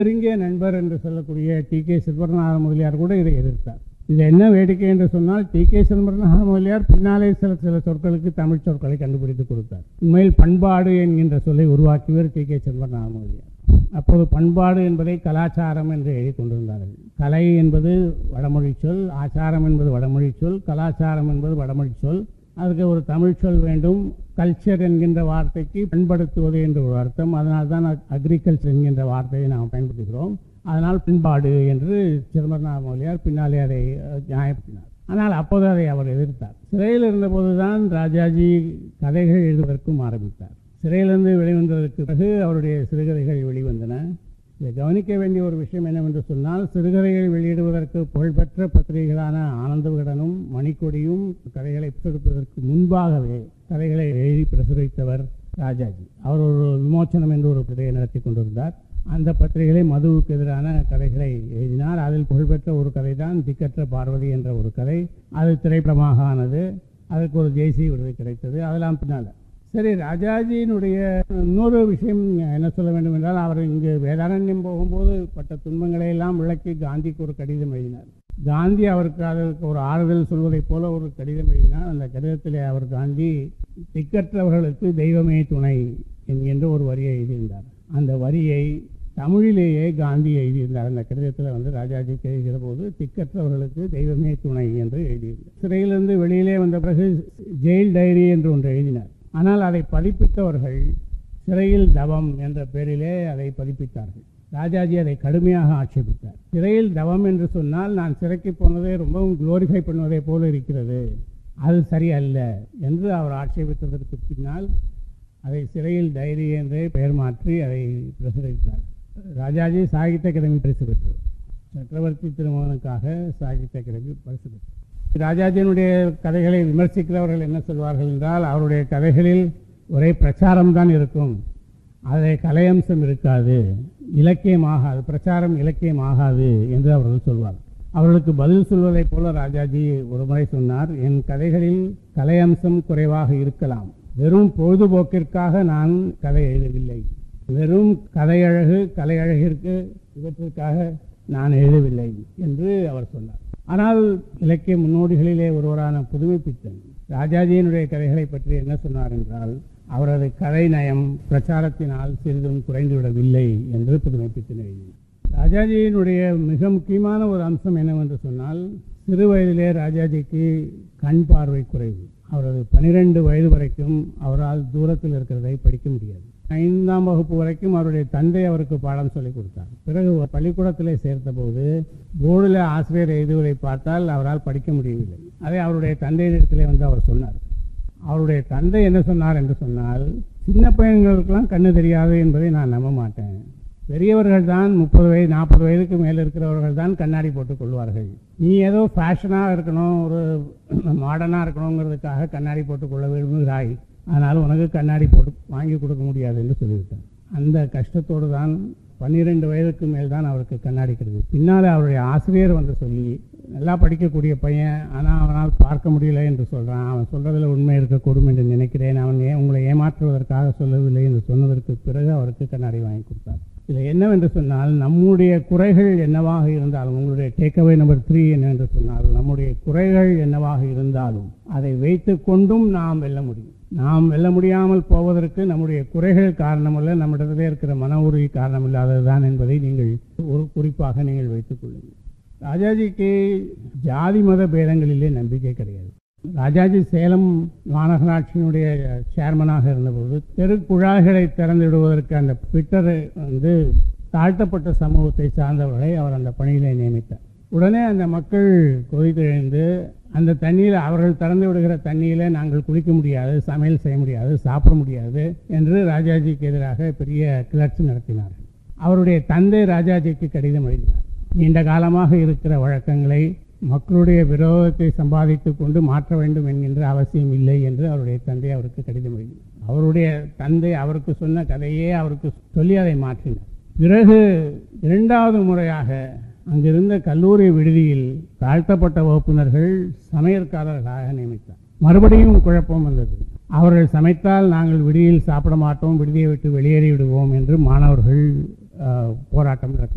நெருங்கிய நண்பர் என்று சொல்லக்கூடிய டி.கே. சிதம்பரநாத முதலியார் கூட இதை எதிர்த்தார். இது என்ன வேடிக்கை என்று சொன்னால், டி.கே. சிதம்பரநாத முதலியார் பின்னாலே சில சொற்களுக்கு தமிழ் சொற்களை கண்டுபிடித்து கொடுத்தார். உண்மையில் பண்பாடு என்கின்ற சொல்லை உருவாக்கியவர் டி.கே. சிதம்பரநாத முதலியார். அப்போது பண்பாடு என்பதை கலாச்சாரம் என்று எழுதி கொண்டிருந்தார்கள். கலை என்பது வடமொழி சொல், ஆச்சாரம் என்பது வடமொழி சொல், கலாச்சாரம் என்பது வடமொழி சொல். அதுக்கு ஒரு தமிழ் சொல் வேண்டும். கல்ச்சர் என்கின்ற வார்த்தைக்கு பண்படுத்துவது என்ற ஒரு அர்த்தம். அதனால் தான் அக்ரிகல்ச்சர் என்கின்ற வார்த்தையை நாம் பயன்படுத்துகிறோம். அதனால் பண்பாடு என்று சிதம்பரநாத முதலியார் பின்னாலே அதை நியாயப்படுத்தினார். ஆனால் அப்போது அதை அவர் எதிர்த்தார். சிறையில் இருந்தபோது தான் ராஜாஜி கதைகள் எழுதுவதற்கும் ஆரம்பித்தார். சிறையிலிருந்து வெளிவந்ததற்கு பிறகு அவருடைய சிறுகதைகள் வெளிவந்தன. இதை கவனிக்க வேண்டிய ஒரு விஷயம் என்னவென்று சொன்னால், சிறுகதைகள் வெளியிடுவதற்கு புகழ்பெற்ற பத்திரிகைகளான ஆனந்த விகடனும் மணிக்கொடியும் கதைகளை பிரசுரிப்பதற்கு முன்பாகவே கதைகளை எழுதி பிரசுரித்தவர் ராஜாஜி. அவர் ஒரு விமோச்சனம் என்று ஒரு பத்திரிகை நடத்தி கொண்டிருந்தார். அந்த பத்திரிகைகளை மதுவுக்கு எதிரான கதைகளை எழுதினார். அதில் புகழ்பெற்ற ஒரு கதை தான் திக்கற்ற பார்வதி என்ற ஒரு கதை. அது திரைப்படமாக ஆனது. அதற்கு ஒரு தேசிய விருது கிடைத்தது. அதெல்லாம் பின்னால் சரி. ராஜாஜியினுடைய இன்னொரு விஷயம் என்ன சொல்ல வேண்டும் என்றால், அவர் இங்கு வேதாரண்யம் போகும்போது பட்ட துன்பங்களை எல்லாம் விளக்கி காந்திக்கு ஒரு கடிதம் எழுதினார். காந்தி அவருக்கு அதற்கு ஒரு ஆறுதல் சொல்வதைப் போல ஒரு கடிதம் எழுதினார். அந்த கடிதத்திலே அவர் காந்தி திக்கற்றவர்களுக்கு தெய்வமே துணை என்கின்ற ஒரு வரியை எழுதியிருந்தார். அந்த வரியை தமிழிலேயே காந்தி எழுதியிருந்தார். அந்த கடிதத்தில் ராஜாஜிக்கு எழுதுகிற போது திக்கற்றவர்களுக்கு தெய்வமே துணை என்று எழுதியிருந்தார். சிறையிலிருந்து வெளியிலே வந்த பிறகு ஜெயில் டைரி என்று ஒன்று எழுதினார். ஆனால் அதை பதிப்பித்தவர்கள் சிறையில் தவம் என்ற பெயரிலே அதை பதிப்பித்தார்கள். ராஜாஜி அதை கடுமையாக ஆட்சேபித்தார். சிறையில் தவம் என்று சொன்னால் நான் சிறைக்கு போனதை ரொம்பவும் குளோரிஃபை பண்ணுவதை போல இருக்கிறது, அது சரியல்ல என்று அவர் ஆட்சேபித்ததற்கு பின்னால் அதை சிறையில் டைரி என்றே பெயர் மாற்றி அதை பிரசுரித்தார். ராஜாஜி சாகித்ய அகாடமி பரிசு பெற்றார். சக்கரவர்த்தி திருமகனுக்காக சாகித்ய அகாடமி பரிசு பெற்றார். ராஜாஜியினுடைய கதைகளை விமர்சிக்கிறவர்கள் என்ன சொல்வார்கள் என்றால், அவருடைய கதைகளில் ஒரே பிரச்சாரம்தான் இருக்கும், அதை கலையம்சம் இருக்காது, இலக்கியமாகாது, பிரச்சாரம் இலக்கியமாகாது என்று அவர்கள் சொல்வார்கள். அவர்களுக்கு பதில் சொல்வதைப் போல ராஜாஜி ஒரு முறை சொன்னார், என் கதைகளில் கலையம்சம் குறைவாக இருக்கலாம், வெறும் பொழுதுபோக்கிற்காக நான் கதை எழுதவில்லை, வெறும் கதையழகு கலையழகிற்கு இவற்றிற்காக நான் எழுதவில்லை என்று அவர் சொன்னார். ஆனால் இலக்கிய முன்னோடிகளிலே ஒருவரான புதுமைப்பித்தன் ராஜாஜியினுடைய கதைகளை பற்றி என்ன சொன்னார் என்றால், அவரது கதை நயம் பிரச்சாரத்தினால் சிறிதும் குறைந்துவிடவில்லை என்று புதுமைப்பித்தன் எழுதினார். ராஜாஜியினுடைய மிக முக்கியமான ஒரு அம்சம் என்னவென்று சொன்னால், சிறு வயதிலே ராஜாஜிக்கு கண் பார்வை குறைவு. அவரது 12 வயது வரைக்கும் அவரால் தூரத்தில் இருக்கிறதை படிக்க முடியாது. 5ஆம் வகுப்பு வரைக்கும் அவருடைய தந்தை அவருக்கு பாடம் சொல்லிக் கொடுத்தார். பிறகு பள்ளிக்கூடத்திலே சேர்த்தபோது போர்டில் ஆசிரியர் எழுதுவதை பார்த்தால் அவரால் படிக்க முடியவில்லை. அதை அவருடைய தந்தையிடத்திலே அவர் சொன்னார். அவருடைய தந்தை என்ன சொன்னார் என்று சொன்னால், சின்ன பையன்களுக்கெல்லாம் கண்ணு தெரியாது என்பதை நான் நம்ப மாட்டேன், பெரியவர்கள் தான் 30 வயது 40 வயதுக்கு மேலே இருக்கிறவர்கள் தான் கண்ணாடி போட்டுக் கொள்வார்கள், நீ ஏதோ ஃபேஷனாக இருக்கணும், ஒரு மாடர்னாக இருக்கணுங்கிறதுக்காக கண்ணாடி போட்டுக்கொள்ள விரும்புகிறாய், ஆனால் உனக்கு கண்ணாடி போட்டு வாங்கி கொடுக்க முடியாது என்று சொல்லிவிட்டார். அந்த கஷ்டத்தோடு தான் 12 வயதுக்கு மேல் தான் அவருக்கு கண்ணாடி கிடையாது. பின்னால் அவருடைய ஆசிரியர் சொல்லி, நல்லா படிக்கக்கூடிய பையன், ஆனால் அவனால் பார்க்க முடியல என்று சொல்கிறான், அவன் சொல்கிறதில் உண்மை இருக்கக்கூடும் என்று நினைக்கிறேன், அவன் உங்களை ஏமாற்றுவதற்காக சொல்லவில்லை என்று சொன்னதற்கு பிறகு அவருக்கு கண்ணாடி வாங்கி கொடுத்தார். இதில் என்னவென்று சொன்னால், நம்முடைய குறைகள் என்னவாக இருந்தாலும், உங்களுடைய டேக்அவே நம்பர் 3 என்னவென்று சொன்னால், நம்முடைய குறைகள் என்னவாக இருந்தாலும் அதை வைத்து கொண்டும் நாம் வெல்ல முடியும். நாம் வெல்ல முடியாமல் போவதற்கு நம்முடைய குறைகள் காரணமல்ல, நம்மிடத்திலே இருக்கிற மன உறுதி காரணமில்லாதது தான் என்பதை நீங்கள் ஒரு குறிப்பாக நீங்கள் வைத்துக் கொள்ளுங்கள். ராஜாஜிக்கு ஜாதி மத பேதங்களிலே நம்பிக்கை கிடையாது. ராஜாஜி சேலம் மாநகராட்சியினுடைய சேர்மனாக இருந்தபோது தெருக்குழாய்களை திறந்துவிடுவதற்கு அந்த பிட்டர் தாழ்த்தப்பட்ட சமூகத்தை சார்ந்தவர்களை அவர் அந்த பணியிலே நியமித்தார். உடனே அந்த மக்கள் கொதித்தெழுந்து, அந்த தண்ணியில் அவர்கள் திறந்து விடுகிற தண்ணியில் நாங்கள் குளிக்க முடியாது, சமையல் செய்ய முடியாது, சாப்பிட முடியாது என்று ராஜாஜிக்கு எதிராக பெரிய கிளர்ச்சி நடத்தினார்கள். அவருடைய தந்தை ராஜாஜிக்கு கடிதம் எழுதினார். நீண்ட காலமாக இருக்கிற வழக்கங்களை மக்களுடைய விரோதத்தை சம்பாதித்து கொண்டு மாற்ற வேண்டும் என்கின்ற அவசியம் இல்லை என்று அவருடைய தந்தை அவருக்கு கடிதம் எழுதினார். அவருடைய தந்தை அவருக்கு சொன்ன கதையே அவருக்கு சொல்லி அதை மாற்றினார். பிறகு 2வது முறையாக அங்கிருந்த கல்லூரி விடுதியில் தாழ்த்தப்பட்ட வகுப்பினர்கள் சமையற்காரர்களாக நியமித்தார். மறுபடியும் குழப்பம் வந்தது. அவர்கள் சமைத்தால் நாங்கள் விடுதியில் சாப்பிட மாட்டோம், விடுதியை விட்டு வெளியேறி விடுவோம் என்று மாணவர்கள் போராட்டம் நடத்தினார்.